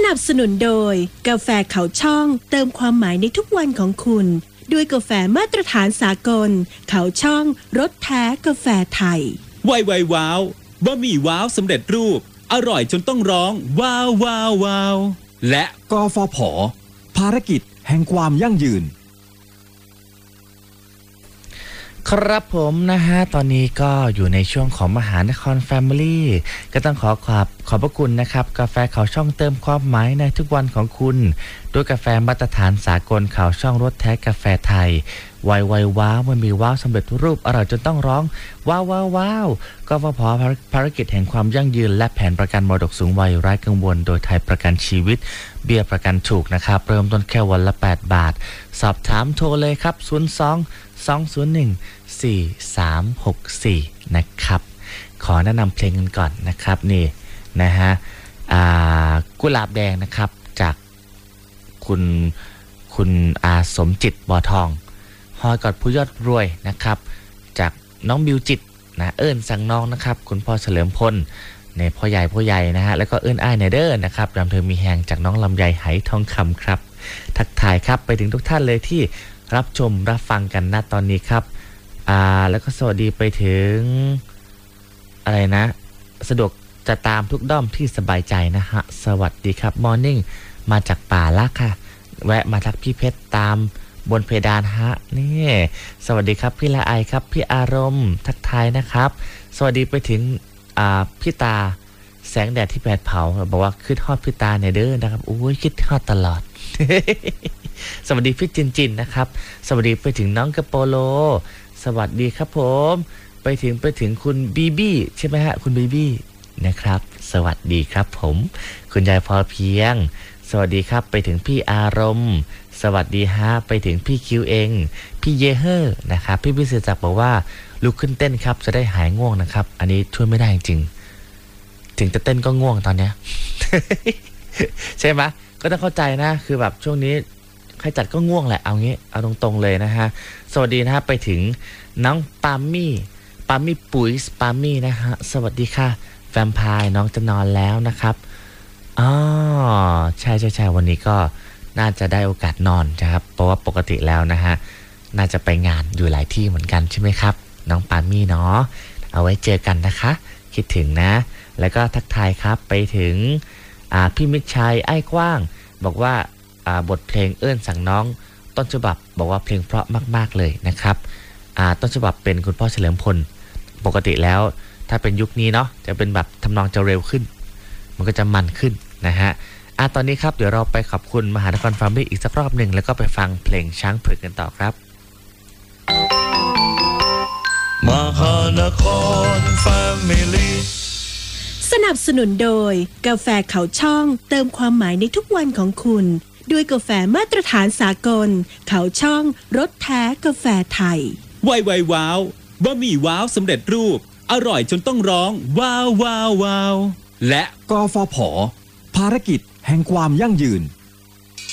นับสนุนโดยกาแฟเขาช่องเติมความหมายในทุกวันของคุณด้วยกาแฟมาตรฐานสากลเขาช่องรสแท้กาแฟไทยไวว้าวบะหมี่ว้าวสำเร็จรูปอร่อยจนต้องร้องว้าวว้าวว้าวและกฟผ.ภารกิจแห่งความยั่งยืนครับผมนะฮะตอนนี้ก็อยู่ในช่วงของมหานครแฟมิลี่ก็ต้องขอบพระคุณนะครับกาแฟเขาช่องเติมความหมายในทุกวันของคุณด้วยกาแฟมาตรฐานสากลเขาช่องรสแท้กาแฟไทยไวว้าวมันมีว้าวสำเร็จรูปอร่อยจนต้องร้องว้าวว้าวว้าวกฟผ.ภารกิจแห่งความยั่งยืนและแผนประกันมรดกสูงวัยไร้กังวลโดยไทยประกันชีวิตเบี้ยประกันถูกนะครับเริ่มต้นแค่วันละ8 บาทสอบถามโทรเลยครับ02-201-4364นะครับขอแนะนำเพลงกันก่อนนะครับนี่นะฮะกุหลาบแดงนะครับจากคุณอาสมจิตบ่อทองฮอยกอดผู้ยอดรวยนะครับจากน้องบิวจิตนะเอิ้นสั่งน้องนะครับคุณพ่อเฉลิมพลในพ่อใหญ่นะฮะแล้วก็เอิ้นอ้ายเนเดอร์นะครับรำเธอมีแหงจากน้องลำไยไหทองคำครับทักทายครับไปถึงทุกท่านเลยที่รับชมรับฟังกันณตอนนี้ครับแล้วก็สวัสดีไปถึงอะไรนะสะดวกจะตามทุกด้อมที่สบายใจนะฮะสวัสดีครับมอร์นิ่งมาจากป่าละค่ะแวะมาทักพี่เพชรตามบนเพดานฮะนี่สวัสดีครับพี่ละไอครับพี่อารมณ์ทักทายนะครับสวัสดีไปถึงพี่ตาแสงแดดที่แผดเผาบอกว่าคิดฮอดพี่ตาเนี่ยเด้อนะครับโอ้ยคิดฮอดตลอด สวัสดีพี่จินนะครับสวัสดีไปถึงน้องกระโปโลสวัสดีครับผมไปถึงคุณบีบี้ใช่ไหมฮะคุณบีบี้นะครับสวัสดีครับผมคุณยายพอเพียงสวัสดีครับไปถึงพี่อารมณ์สวัสดีฮะไปถึงพี่คิวเองพี่เยเฮอร์นะครับพี่พิเศษจักรบอกว่าลุกขึ้นเต้นครับจะได้หายง่วงนะครับอันนี้ช่วยไม่ได้จริงถึงจะเต้นก็ง่วงตอนเนี้ย ใช่ไหมก็ต้องเข้าใจนะคือแบบช่วงนี้ใครจัดก็ง่วงแหละเอางี้เอาตรงๆเลยนะฮะสวัสดีนะฮะไปถึงน้องปามี่ปุ๋ยปามี่นะฮะสวัสดีค่ะแวมไพร์น้องจะนอนแล้วนะครับอ๋อใช่วันนี้ก็น่าจะได้โอกาสนอนนะครับเพราะว่าปกติแล้วนะฮะน่าจะไปงานอยู่หลายที่เหมือนกันใช่ไหมครับน้องปามี่เนาะเอาไว้เจอกันนะคะคิดถึงนะแล้วก็ทักทายครับไปถึงพี่มิตรชัยไอ้กว้างบอกว่าบทเพลงเอื้อนสั่งน้องต้นฉบับบอกว่าเพลงเพราะมากๆเลยนะครับต้นฉบับเป็นคุณพ่อเฉลิมพลปกติแล้วถ้าเป็นยุคนี้เนาะจะเป็นแบบทำนองจะเร็วขึ้นมันก็จะมันขึ้นนะฮะตอนนี้ครับเดี๋ยวเราไปขอบคุณมหานครแฟมิลี่อีกสักรอบหนึ่งแล้วก็ไปฟังเพลงช้างเผือกกันต่อครับมหานครแฟมิลี่สนับสนุนโดยกาแฟเขาช่องเติมความหมายในทุกวันของคุณด้วยกาแฟมาตรฐานสากลเขาช่องรสแท้กาแฟไทยไวว้าวบะหมี่ว้าวสำเร็จรูปอร่อยจนต้องร้องว้าวว้าวว้าวและกฟผ.ภารกิจแห่งความยั่งยืน